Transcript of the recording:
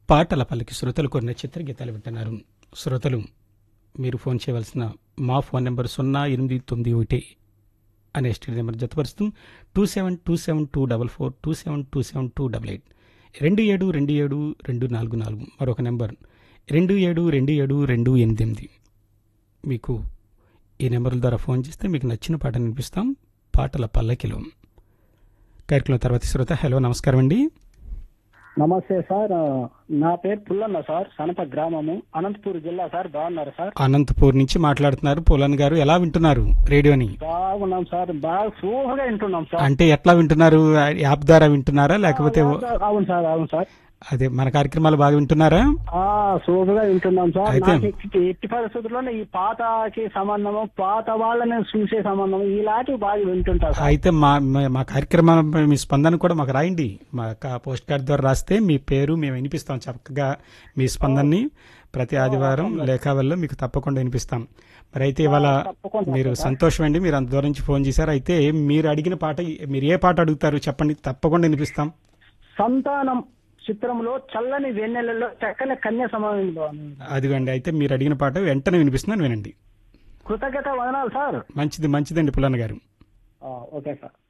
పాటల పల్లకి శ్రోతలు కొన్ని చిత్రగీతాలు వింటున్నారు. శ్రోతలు మీరు ఫోన్ చేయవలసిన మా ఫోన్ నెంబర్ 0891 అనే స్టేట్ నెంబర్ జతపరుస్తూ 27272442 272728 2727 మరొక నెంబర్ 2727 మీకు ఈ నెంబర్ల ద్వారా ఫోన్ చేస్తే మీకు నచ్చిన పాట వినిపిస్తాం. పాటల పల్లకిలో కార్యక్రమం తర్వాత శ్రోత. హలో, నమస్కారం అండి. నమస్తే సార్, నా పేరు పుల్లన్న సార్, సనప గ్రామము, అనంతపూర్ జిల్లా సార్. బాగున్నారు సార్? అనంతపూర్ నుంచి మాట్లాడుతున్నారు పుల్లన్న గారు. ఎలా వింటున్నారు రేడియోని? బాగున్నాం సార్, బాగా సూహగా వింటున్నాం సార్. అంటే ఎట్లా వింటున్నారు? యాప్ ద్వారా వింటున్నారా లేకపోతే? అవును సార్, అవును సార్. అదే మన కార్యక్రమాలు బాగా వింటున్నారా? సూహగా వింటున్నాం సార్. అయితే ఎట్టి పరిస్థితుల్లోనే ఈ పాతకి సంబంధము, పాత వాళ్ళని చూసే సంబంధం ఇలాంటివి బాగా వింటుంటారు సార్. అయితే మా కార్యక్రమం మీ స్పందన కూడా మాకు రాయండి. మా పోస్ట్ కార్డ్ ద్వారా రాస్తే మీ పేరు మేము వినిపిస్తాం. చక్కగా మీ స్పందనని ప్రతి ఆదివారం లేఖావల్లో మీకు తప్పకుండా వినిపిస్తాం. మరి అయితే ఇవాళ మీరు సంతోషం అండి, మీరు అంత దూరం నుంచి ఫోన్ చేశారు. అయితే మీరు అడిగిన పాట, మీరు ఏ పాట అడుగుతారు చెప్పండి, తప్పకుండా వినిపిస్తాం. సంతానం చిత్రంలో చల్లని వెన్నెలలో చక్కని కన్య సమానం. అదిగండి, అయితే మీరు అడిగిన పాట వెంటనే వినిపిస్తున్నాను, వినండి. కృతజ్ఞత వదనాలు సార్. మంచిదండి పుల్లన్న గారు. Okay sir.